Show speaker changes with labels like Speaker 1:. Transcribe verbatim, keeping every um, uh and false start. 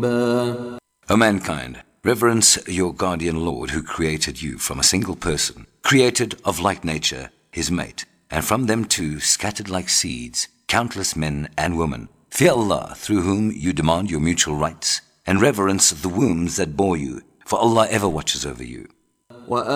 Speaker 1: O mankind, reverence your guardian Lord who created you from a single person, created of like nature, his mate, and from them two, scattered like seeds, countless men and women. Fear Allah, through whom you demand your mutual rights, and reverence the wombs that bore you, for Allah ever watches over you.